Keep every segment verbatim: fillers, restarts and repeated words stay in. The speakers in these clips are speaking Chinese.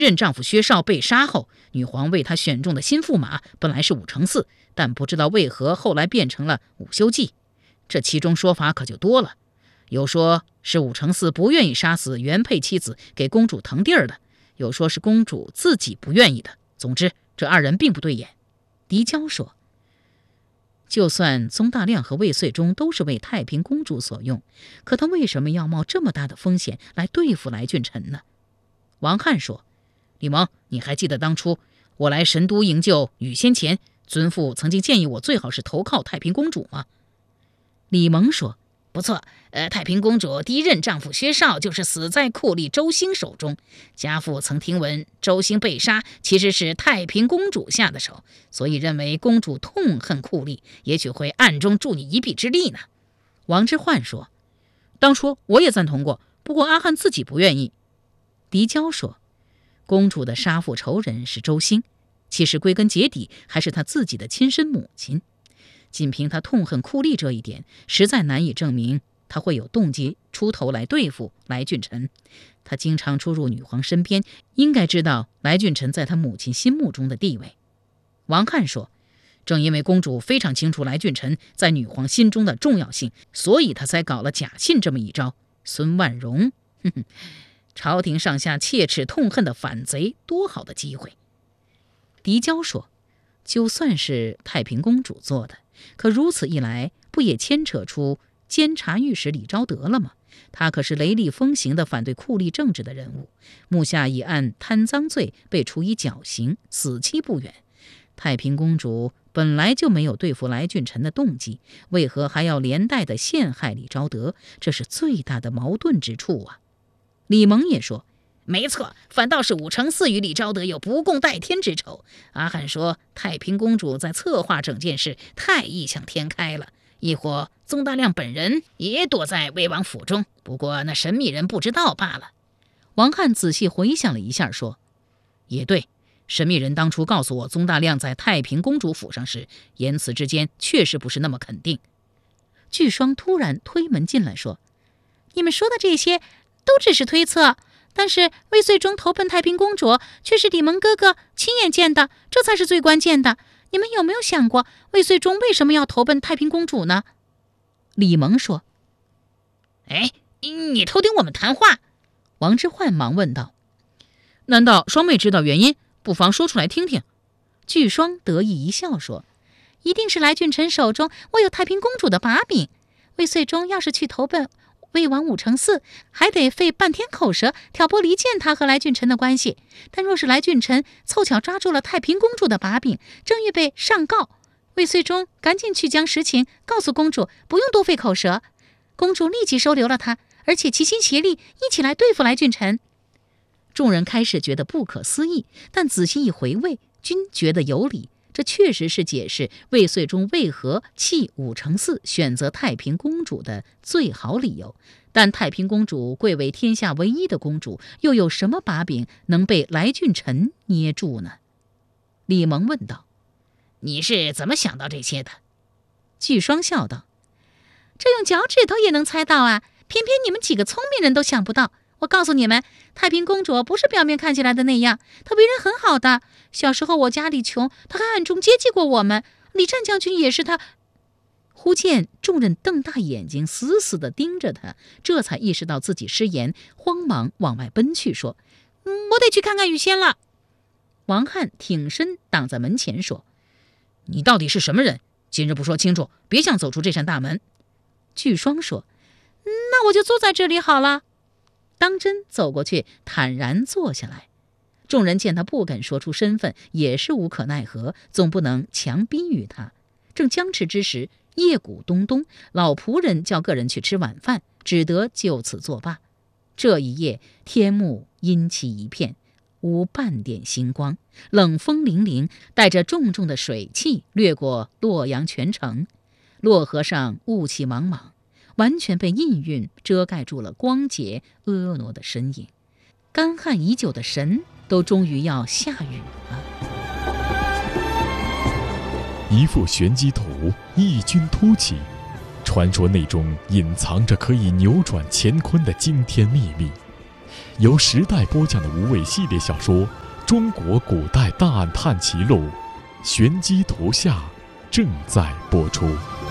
任丈夫薛绍被杀后，女皇为他选中的新驸马本来是武承嗣，但不知道为何后来变成了武修济。这其中说法可就多了，有说是武承嗣不愿意杀死原配妻子给公主腾地儿的，有说是公主自己不愿意的。总之，这二人并不对眼。狄娇说，就算宗大亮和魏遂忠都是为太平公主所用，可他为什么要冒这么大的风险来对付来俊臣呢？王翰说，李蒙，你还记得当初我来神都营救羽仙前，尊父曾经建议我最好是投靠太平公主吗？李蒙说，不错，呃，太平公主第一任丈夫薛绍就是死在酷吏周兴手中。家父曾听闻周兴被杀，其实是太平公主下的手，所以认为公主痛恨酷吏，也许会暗中助你一臂之力呢。王之涣说，当初我也赞同过，不过阿汉自己不愿意。狄娇说，公主的杀父仇人是周兴，其实归根结底还是她自己的亲生母亲。仅凭她痛恨酷吏这一点，实在难以证明她会有动机出头来对付来俊臣。她经常出入女皇身边，应该知道来俊臣在她母亲心目中的地位。王翰说，正因为公主非常清楚来俊臣在女皇心中的重要性，所以她才搞了假信这么一招。孙万荣，哼哼，朝廷上下切齿痛恨的反贼，多好的机会。狄娇说，就算是太平公主做的，可如此一来，不也牵扯出监察御史李昭德了吗？他可是雷厉风行的反对酷吏政治的人物，目下已按贪赃罪被处以绞刑，死期不远。太平公主本来就没有对付来俊臣的动机，为何还要连带的陷害李昭德？这是最大的矛盾之处啊。李蒙也说，没错，反倒是武承嗣与李昭德有不共戴天之仇。阿汉说太平公主在策划整件事太异想天开了，亦或宗大亮本人也躲在魏王府中，不过那神秘人不知道罢了。王翰仔细回想了一下说，也对，神秘人当初告诉我宗大亮在太平公主府上时，言辞之间确实不是那么肯定。巨双突然推门进来说，你们说的这些都只是推测，但是魏遂忠投奔太平公主却是李蒙哥哥亲眼见的，这才是最关键的。你们有没有想过魏遂忠为什么要投奔太平公主呢？李蒙说，哎，你偷听我们谈话？王之涣忙问道，难道双妹知道原因？不妨说出来听听。巨双得意一笑说，一定是来俊臣手中握有太平公主的把柄。魏遂忠要是去投奔魏王武承嗣，还得费半天口舌挑拨离间他和来俊臣的关系。但若是来俊臣凑巧抓住了太平公主的把柄，正预备上告，魏遂忠赶紧去将实情告诉公主，不用多费口舌，公主立即收留了他，而且齐心协力一起来对付来俊臣。众人开始觉得不可思议，但仔细一回味，均觉得有理。这确实是解释魏遂忠为何弃武承嗣选择太平公主的最好理由。但太平公主贵为天下唯一的公主，又有什么把柄能被来俊臣捏住呢？李蒙问道，你是怎么想到这些的？巨双笑道，这用脚趾头也能猜到啊，偏偏你们几个聪明人都想不到。我告诉你们，太平公主不是表面看起来的那样，她为人很好的。小时候我家里穷，她还暗中接济过我们。李湛将军也是她。忽见众人瞪大眼睛，死死地盯着他，这才意识到自己失言，慌忙往外奔去，说：“嗯，我得去看看雨仙了。”王翰挺身挡在门前，说：“你到底是什么人？今日不说清楚，别想走出这扇大门。”巨双说：“那我就坐在这里好了。”当真走过去，坦然坐下来。众人见他不肯说出身份，也是无可奈何，总不能强逼于他。正僵持之时，夜鼓咚咚，老仆人叫个人去吃晚饭，只得就此作罢。这一夜，天幕阴漆一片，无半点星光，冷风凛凛，带着重重的水汽掠过洛阳全城。洛河上雾气茫茫，完全被阴云遮盖住了光洁婀娜的身影。干旱已久的神都终于要下雨了。 一幅玄机图异军突起，传说内中隐藏着可以扭转乾坤的惊天秘密。 由时代播讲的无畏系列小说《中国古代大案探奇录》，玄机图下正在播出。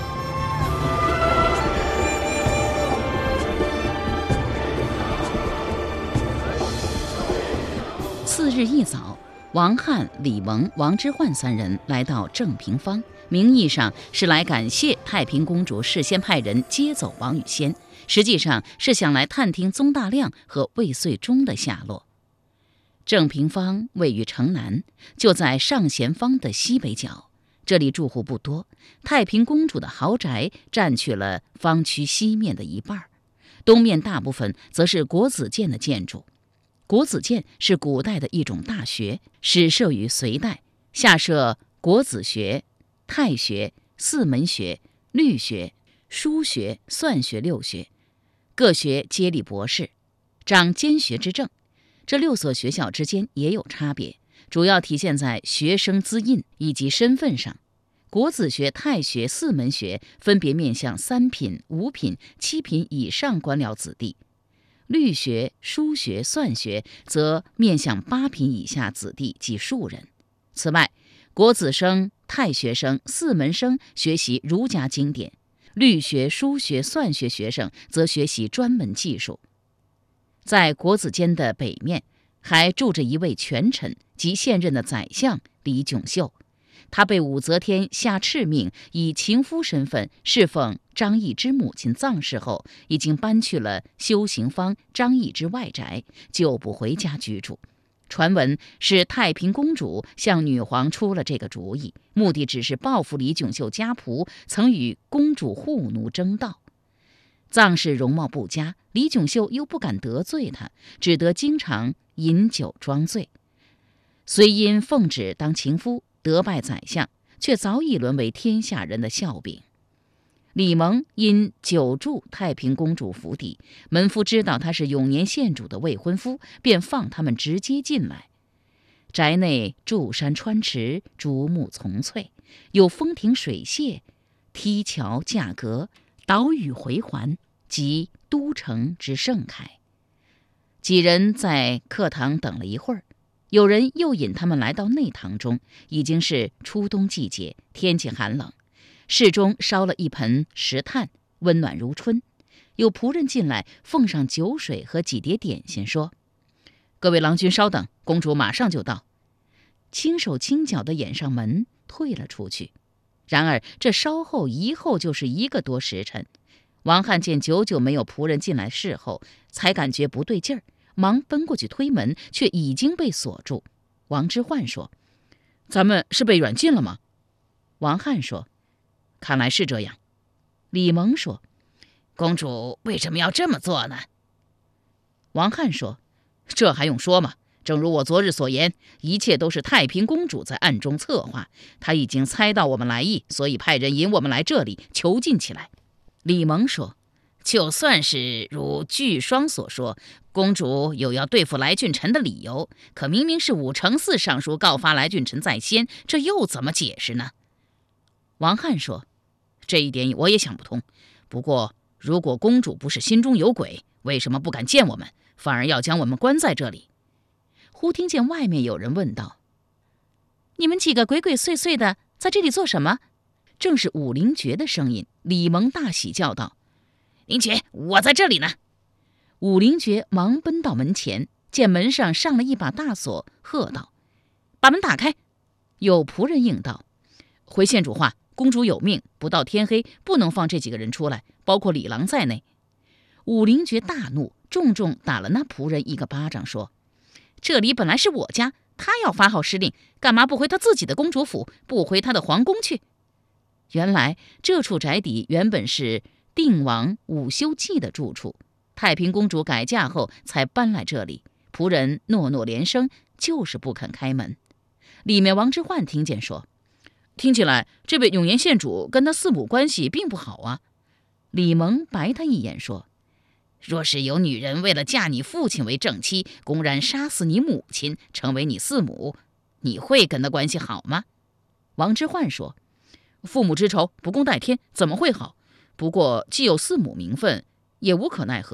次日一早，王翰、李蒙、王之涣三人来到正平坊，名义上是来感谢太平公主事先派人接走王语仙，实际上是想来探听宗大亮和魏遂忠的下落。正平坊位于城南，就在上贤坊的西北角，这里住户不多，太平公主的豪宅占据了坊区西面的一半，东面大部分则是国子监的建筑。国子监是古代的一种大学，始设于隋代，下设国子学、太学、四门学、律学、书学、算学六学，各学皆立博士，掌监学之政。这六所学校之间也有差别，主要体现在学生资印以及身份上。国子学、太学、四门学分别面向三品、五品、七品以上官僚子弟，律学、书学、算学则面向八品以下子弟及庶人。此外，国子生、太学生、四门生学习儒家经典，律学、书学、算学学生则学习专门技术。在国子监的北面还住着一位权臣及现任的宰相李炯秀，他被武则天下敕命以情夫身份侍奉张易之母亲葬事后，已经搬去了修行坊张易之外宅，就不回家居住。传闻是太平公主向女皇出了这个主意，目的只是报复李炯秀家仆曾与公主护奴争盗。葬事容貌不佳，李炯秀又不敢得罪他，只得经常饮酒装醉。虽因奉旨当情夫得拜宰相，却早已沦为天下人的笑柄。李蒙因久住太平公主府邸，门夫知道他是永年县主的未婚夫，便放他们直接进来。宅内筑山穿池，竹木丛翠，有风亭水榭、梯桥架阁、岛屿回环，即都城之盛凯。几人在客堂等了一会儿，有人又引他们来到内堂中，已经是初冬季节，天气寒冷。室中烧了一盆石炭，温暖如春。有仆人进来，奉上酒水和几碟点心，说：“各位郎君稍等，公主马上就到。”轻手轻脚地掩上门，退了出去。然而这稍后一后就是一个多时辰。王翰见久久没有仆人进来侍候，才感觉不对劲儿，忙奔过去推门，却已经被锁住。王之涣说：“咱们是被软禁了吗？”王翰说：“看来是这样。”李蒙说：“公主为什么要这么做呢？”王翰说：“这还用说吗？正如我昨日所言，一切都是太平公主在暗中策划，她已经猜到我们来意，所以派人引我们来这里囚禁起来。”李蒙说：“就算是如巨双所说，公主有要对付来俊臣的理由，可明明是武承嗣上书告发来俊臣在先，这又怎么解释呢？”王翰说：“这一点我也想不通。不过，如果公主不是心中有鬼，为什么不敢见我们，反而要将我们关在这里？”忽听见外面有人问道：“你们几个鬼鬼祟祟的，在这里做什么？”正是武灵觉的声音。李蒙大喜，叫道：“灵觉，我在这里呢！”武灵觉忙奔到门前，见门上上了一把大锁，喝道：“把门打开！”有仆人应道：“回县主话，公主有命，不到天黑不能放这几个人出来，包括李郎在内。”武灵觉大怒，重重打了那仆人一个巴掌，说：“这里本来是我家，他要发号施令，干嘛不回他自己的公主府，不回他的皇宫去？”原来这处宅邸原本是定王武修济的住处，太平公主改嫁后才搬来这里。仆人诺诺连声，就是不肯开门。里面王之涣听见说：“听起来这位永年县主跟他四母关系并不好啊。”李蒙白他一眼说：“若是有女人为了嫁你父亲为正妻，公然杀死你母亲，成为你四母，你会跟他关系好吗？”王之涣说：“父母之仇不共戴天，怎么会好？不过既有四母名分，也无可奈何。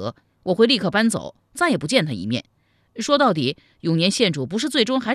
我会立刻搬走，再也不见他一面。说到底，永年县主不是最终还是